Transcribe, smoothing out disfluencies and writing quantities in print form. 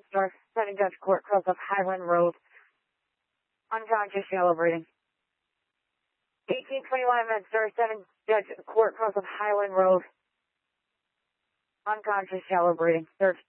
Star 7 Judge Court, cross of Highland Road. Unconscious, shallow breathing. 1821 Star 7 Judge Court, cross of Highland Road. Unconscious, shallow breathing. Search.